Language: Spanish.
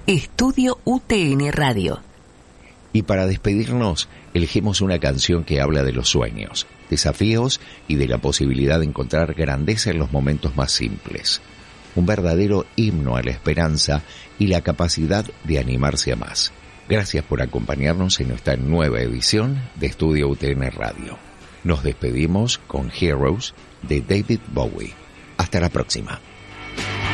Estudio UTN Radio. Y para despedirnos, elegimos una canción que habla de los sueños, desafíos y de la posibilidad de encontrar grandeza en los momentos más simples. Un verdadero himno a la esperanza y la capacidad de animarse a más. Gracias por acompañarnos en esta nueva edición de Estudio UTN Radio. Nos despedimos con Heroes de David Bowie. Hasta la próxima.